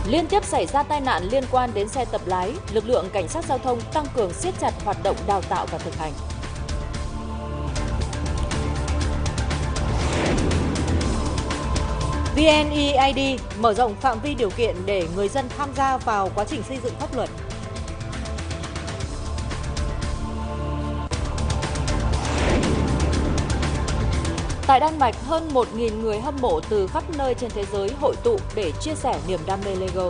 Liên tiếp xảy ra tai nạn liên quan đến xe tập lái, lực lượng cảnh sát giao thông tăng cường siết chặt hoạt động đào tạo và thực hành. VNeID mở rộng phạm vi điều kiện để người dân tham gia vào quá trình xây dựng pháp luật. Tại Đan Mạch, hơn 1.000 người hâm mộ từ khắp nơi trên thế giới hội tụ để chia sẻ niềm đam mê Lego.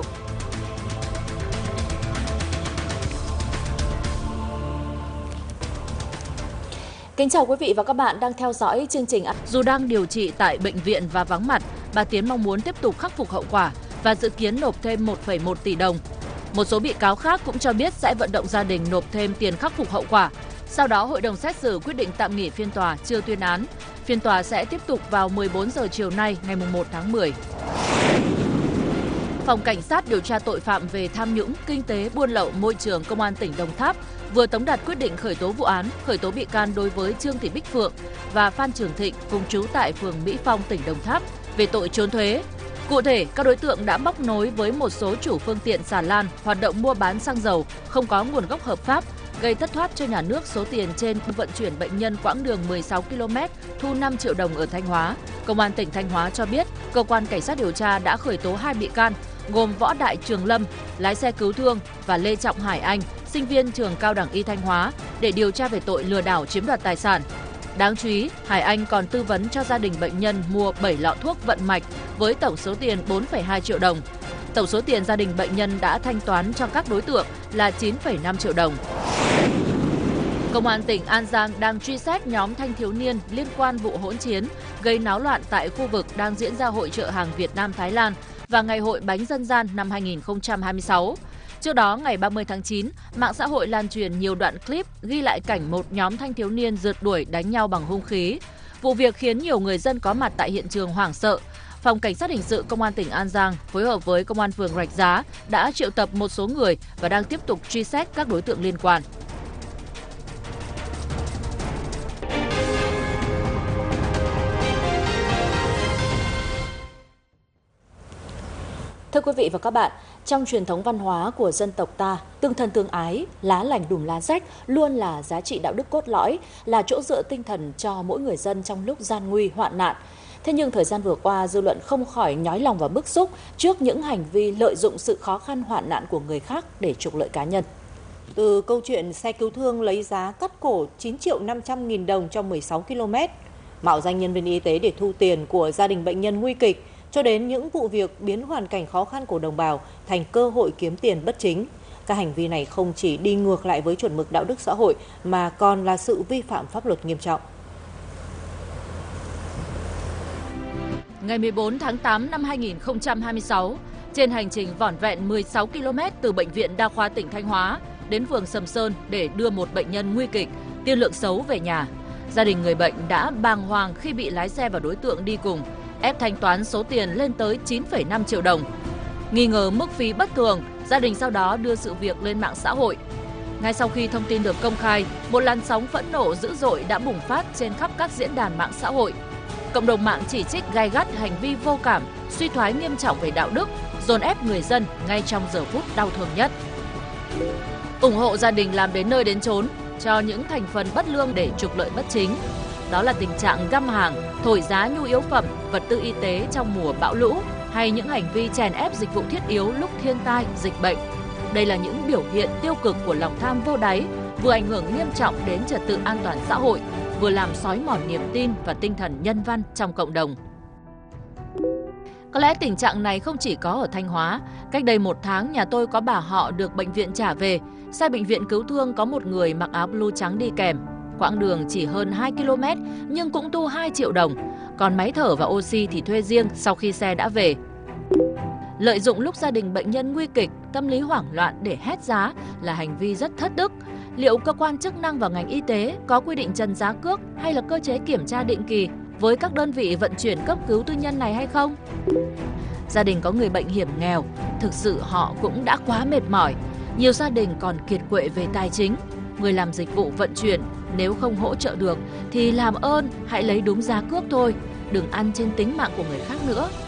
Kính chào quý vị và các bạn đang theo dõi chương trình. Dù đang điều trị tại bệnh viện và vắng mặt, bà Tiến mong muốn tiếp tục khắc phục hậu quả và dự kiến nộp thêm 1,1 tỷ đồng. Một số bị cáo khác cũng cho biết sẽ vận động gia đình nộp thêm tiền khắc phục hậu quả. Sau đó, Hội đồng xét xử quyết định tạm nghỉ phiên tòa, chưa tuyên án. Phiên tòa sẽ tiếp tục vào 14 giờ chiều nay, ngày 1 tháng 10. Phòng Cảnh sát điều tra tội phạm về tham nhũng, kinh tế, buôn lậu, môi trường Công an tỉnh Đồng Tháp vừa tống đạt quyết định khởi tố vụ án, khởi tố bị can đối với Trương Thị Bích Phượng và Phan Trường Thịnh cùng trú tại phường Mỹ Phong, tỉnh Đồng Tháp về tội trốn thuế. Cụ thể, các đối tượng đã móc nối với một số chủ phương tiện xà lan hoạt động mua bán xăng dầu không có nguồn gốc hợp pháp, gây thất thoát cho nhà nước số tiền trên vận chuyển bệnh nhân quãng đường 16 km, thu 5 triệu đồng ở Thanh Hóa. Công an tỉnh Thanh Hóa cho biết, cơ quan cảnh sát điều tra đã khởi tố 2 bị can, gồm Võ Đại Trường Lâm, lái xe cứu thương và Lê Trọng Hải Anh, sinh viên trường Cao đẳng Y Thanh Hóa để điều tra về tội lừa đảo chiếm đoạt tài sản. Đáng chú ý, Hải Anh còn tư vấn cho gia đình bệnh nhân mua 7 lọ thuốc vận mạch với tổng số tiền 4,2 triệu đồng. Tổng số tiền gia đình bệnh nhân đã thanh toán cho các đối tượng là 9,5 triệu đồng. Công an tỉnh An Giang đang truy xét nhóm thanh thiếu niên liên quan vụ hỗn chiến gây náo loạn tại khu vực đang diễn ra hội chợ hàng Việt Nam-Thái Lan và Ngày hội bánh dân gian năm 2026. Trước đó, ngày 30 tháng 9, mạng xã hội lan truyền nhiều đoạn clip ghi lại cảnh một nhóm thanh thiếu niên rượt đuổi đánh nhau bằng hung khí. Vụ việc khiến nhiều người dân có mặt tại hiện trường hoảng sợ. Phòng Cảnh sát Hình sự Công an tỉnh An Giang phối hợp với Công an phường Rạch Giá đã triệu tập một số người và đang tiếp tục truy xét các đối tượng liên quan. Thưa quý vị và các bạn, trong truyền thống văn hóa của dân tộc ta, tương thân tương ái, lá lành đùm lá rách luôn là giá trị đạo đức cốt lõi, là chỗ dựa tinh thần cho mỗi người dân trong lúc gian nguy hoạn nạn. Thế nhưng thời gian vừa qua, dư luận không khỏi nhói lòng và bức xúc trước những hành vi lợi dụng sự khó khăn hoạn nạn của người khác để trục lợi cá nhân. Từ câu chuyện xe cứu thương lấy giá cắt cổ 9.500.000 đồng trong 16 km, mạo danh nhân viên y tế để thu tiền của gia đình bệnh nhân nguy kịch, cho đến những vụ việc biến hoàn cảnh khó khăn của đồng bào thành cơ hội kiếm tiền bất chính. Các hành vi này không chỉ đi ngược lại với chuẩn mực đạo đức xã hội mà còn là sự vi phạm pháp luật nghiêm trọng. Ngày 14 tháng 8 năm 2026, trên hành trình vỏn vẹn 16 km từ Bệnh viện Đa khoa tỉnh Thanh Hóa đến phường Sầm Sơn để đưa một bệnh nhân nguy kịch, tiên lượng xấu về nhà, gia đình người bệnh đã bàng hoàng khi bị lái xe và đối tượng đi cùng ép thanh toán số tiền lên tới 9,5 triệu đồng. Nghi ngờ mức phí bất thường, gia đình sau đó đưa sự việc lên mạng xã hội. Ngay sau khi thông tin được công khai, một làn sóng phẫn nộ dữ dội đã bùng phát trên khắp các diễn đàn mạng xã hội. Cộng đồng mạng chỉ trích gay gắt hành vi vô cảm, suy thoái nghiêm trọng về đạo đức, dồn ép người dân ngay trong giờ phút đau thương nhất. Ủng hộ gia đình làm đến nơi đến chốn cho những thành phần bất lương để trục lợi bất chính. Đó là tình trạng găm hàng, thổi giá nhu yếu phẩm, vật tư y tế trong mùa bão lũ hay những hành vi chèn ép dịch vụ thiết yếu lúc thiên tai, dịch bệnh. Đây là những biểu hiện tiêu cực của lòng tham vô đáy, vừa ảnh hưởng nghiêm trọng đến trật tự an toàn xã hội, vừa làm xói mòn niềm tin và tinh thần nhân văn trong cộng đồng. Có lẽ tình trạng này không chỉ có ở Thanh Hóa. Cách đây 1 tháng, nhà tôi có bà họ được bệnh viện trả về. Xe bệnh viện cứu thương có một người mặc áo blue trắng đi kèm. Quãng đường chỉ hơn 2 km nhưng cũng thu 2 triệu đồng. Còn máy thở và oxy thì thuê riêng sau khi xe đã về. Lợi dụng lúc gia đình bệnh nhân nguy kịch, tâm lý hoảng loạn để hét giá là hành vi rất thất đức. Liệu cơ quan chức năng và ngành y tế có quy định trần giá cước hay là cơ chế kiểm tra định kỳ với các đơn vị vận chuyển cấp cứu tư nhân này hay không? Gia đình có người bệnh hiểm nghèo, thực sự họ cũng đã quá mệt mỏi. Nhiều gia đình còn kiệt quệ về tài chính. Người làm dịch vụ vận chuyển, nếu không hỗ trợ được thì làm ơn hãy lấy đúng giá cước thôi, đừng ăn trên tính mạng của người khác nữa.